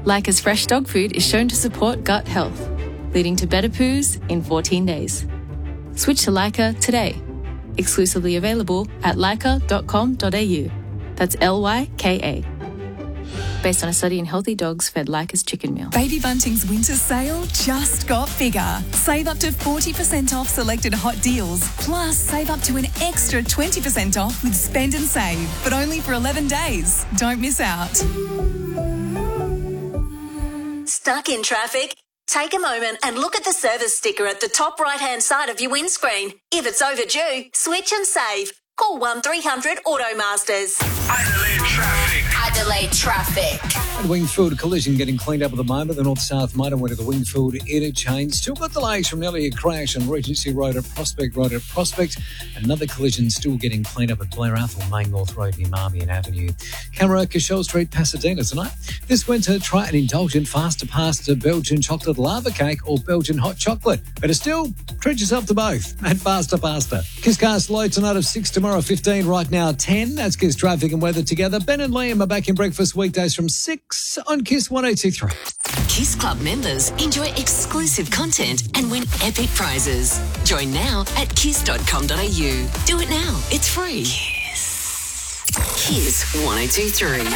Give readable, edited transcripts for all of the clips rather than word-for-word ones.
Leica's fresh dog food is shown to support gut health, leading to better poos in 14 days. Switch to Leica today. Exclusively available at leica.com.au. That's Lyka. Based on a study in healthy dogs fed Leica's chicken meal. Baby Bunting's winter sale just got bigger. Save up to 40% off selected hot deals. Plus, save up to an extra 20% off with Spend and Save. But only for 11 days. Don't miss out. Stuck in traffic? Take a moment and look at the service sticker at the top right-hand side of your windscreen. If it's overdue, switch and save. Call 1300 Automasters. Adelaide Traffic. Adelaide Traffic. And Wingfield collision getting cleaned up at the moment. The north-south motorway to the Wingfield interchange. Still got delays from nearly a crash on Regency Road at Prospect Road at Prospect. Another collision still getting cleaned up at Blair Athol Main North Road near Marmion Avenue. Camera, Cashel Street, Pasadena tonight. This winter, try an indulgent faster pasta Belgian chocolate lava cake or Belgian hot chocolate. Better still, treat yourself to both at Faster Pasta. Kiss Cast low tonight of 6, tomorrow 15, right now 10. That's Kiss Traffic and Weather together. Ben and Liam are back in breakfast weekdays from 6 on Kiss 102.3. Kiss Club members enjoy exclusive content and win epic prizes. Join now at kiss.com.au. Do it now. It's free. Kiss 102.3.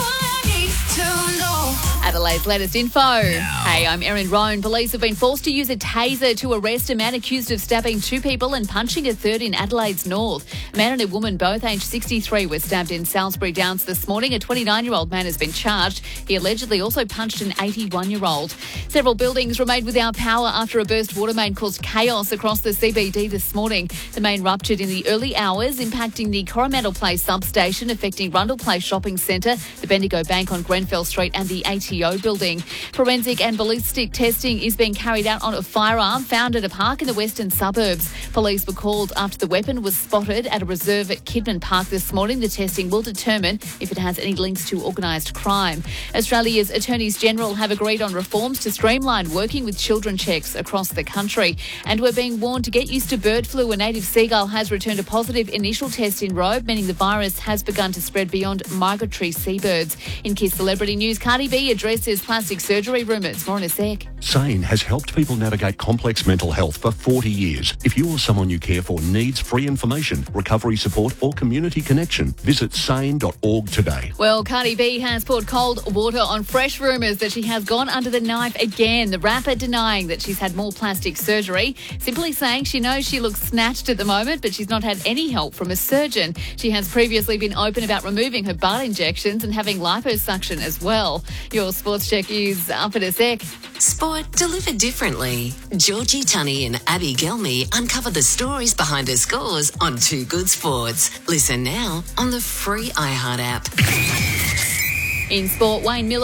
Adelaide's latest info. Hey, I'm Erin Roan. Police have been forced to use a taser to arrest a man accused of stabbing 2 people and punching a third in Adelaide's north. A man and a woman, both aged 63, were stabbed in Salisbury Downs this morning. A 29-year-old man has been charged. He allegedly also punched an 81-year-old. Several buildings remained without power after a burst water main caused chaos across the CBD this morning. The main ruptured in the early hours, impacting the Coromandel Place substation, affecting Rundle Place Shopping Centre, the Bendigo Bank on Grenfell Street and the ATO building. Forensic and ballistic testing is being carried out on a firearm found at a park in the western suburbs. Police were called after the weapon was spotted at a reserve at Kidman Park this morning. The testing will determine if it has any links to organised crime. Australia's Attorneys General have agreed on reforms to streamline working with children checks across the country. And we're being warned to get used to bird flu. A native seagull has returned a positive initial test in Robe, meaning the virus has begun to spread beyond migratory seabirds. In Kiss Celebrity News, Cardi B addresses plastic surgery rumours. More in a sec. SANE has helped people navigate complex mental health for 40 years. If you or someone you care for needs free information, recovery support or community connection, visit sane.org today. Well, Cardi B has poured cold water on fresh rumours that she has gone under the knife again. The rapper denying that she's had more plastic surgery, simply saying she knows she looks snatched at the moment, but she's not had any help from a surgeon. She has previously been open about removing her butt injections and having liposuction as well. Your sports check is up in a sec. Sport delivered differently. Georgie Tunney and Abby Gelmy uncover the stories behind the scores on Too Good Sports. Listen now on the free iHeart app. In sport, Wayne Miller